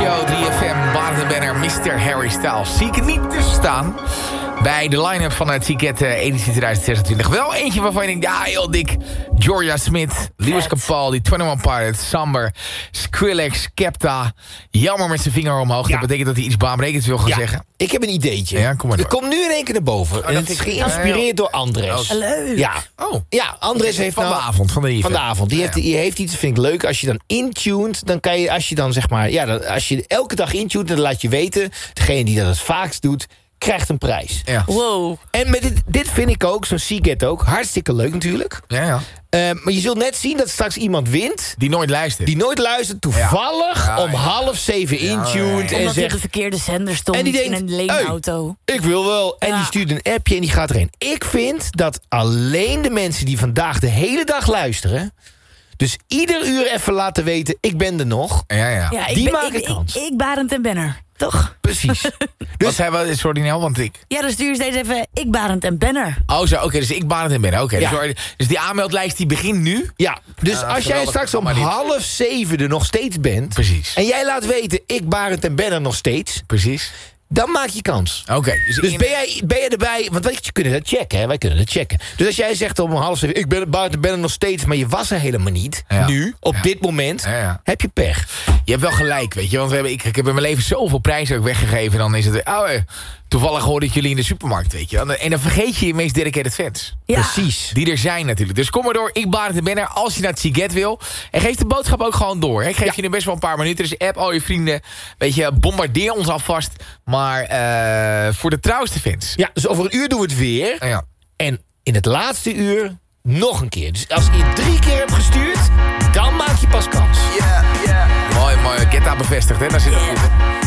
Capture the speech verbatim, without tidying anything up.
Show, drie F M, Baden-Banner, mister Harry Styles. Zie ik er niet tussen staan bij de line-up van het Ticket uh, editie twintig zesentwintig. Wel eentje waarvan je denkt, ja, heel dik. Georgia Smith, Lewis Capaldi, eenentwintig Pilots, Samber, Skrillex, Skepta. Jammer met zijn vinger omhoog. Ja. Dat betekent dat hij iets baanbrekends wil gaan ja. zeggen. Ik heb een ideetje. Ja, kom maar door. Er komt nu in één keer naar boven. Oh, en dat het is is geïnspireerd oh. door Andres. Oh, leuk. Ja. Oh. Ja, Andres heeft van nou, de avond. Van de, van de avond. Die, ja. heeft, die heeft iets, vind ik leuk. Als je dan intuned, dan kan je, als je dan zeg maar, ja, dan, als je elke dag intuned, dan laat je weten, degene die dat het vaakst doet, krijgt een prijs. Ja. Wow. En met dit, dit vind ik ook, zo'n Seagate ook, hartstikke leuk natuurlijk. Ja, ja. Uh, maar je zult net zien dat straks iemand wint. Die nooit luistert. Die nooit luistert, toevallig ja. Ja, om ja. half zeven Ja, intuned. ja, ja. En Omdat hij op zegt, de verkeerde zender stond en die denkt, in een leenauto. Hey, ik wil wel. En Ja. die stuurt een appje en die gaat erheen. Ik vind dat alleen de mensen die vandaag de hele dag luisteren, dus ieder uur even laten weten, ik ben er nog. Ja, ja. Ja, ik Die ben, maken ik, kans. Ik, ik, Barend en Benner, toch? Precies. Dus, wat zei wel, sorry Nel, want ik... Ja, dan stuur je steeds even ik, Barend en Benner. Oh zo, oké, okay, dus ik baan het in binnen. Oké, Ja. dus, dus die aanmeldlijst die begint nu. Ja, dus Ja, als jij geweldig, straks om maar dit- half zeven er nog steeds bent, Precies. en jij laat weten, ik, Barend en Ben er nog steeds, Precies. dan maak je kans. Oké. Okay, dus Dus in- ben jij, ben jij erbij, want weet je, je kunnen dat checken, hè? Wij kunnen dat checken. Dus als jij zegt om half zeven, ik ben, Barend en Ben er nog steeds, maar je was er helemaal niet, Ja. nu, op Ja. dit moment, Ja, ja. heb je pech. Je hebt wel gelijk, weet je. Want we hebben, ik, ik heb in mijn leven zoveel prijzen ook weggegeven. Dan is het, oh, eh, toevallig hoorde ik jullie in de supermarkt, weet je. En dan vergeet je je meest dedicated fans. Ja. Precies. Die er zijn natuurlijk. Dus kom maar door, ik Barend en Benner, als je naar het Siget wil. En geef de boodschap ook gewoon door. Hè. Ik geef Ja. je nu best wel een paar minuten. Dus app al je vrienden. Weet je, bombardeer ons alvast. Maar uh, voor de trouwste fans. Ja, dus over een uur doen we het weer. Uh, ja. En in het laatste uur nog een keer. Dus als je drie keer hebt gestuurd, dan maak je pas kans. Ja, ja. Mooi, mooi. Get bevestigd, hè. Daar zit het goed, hè.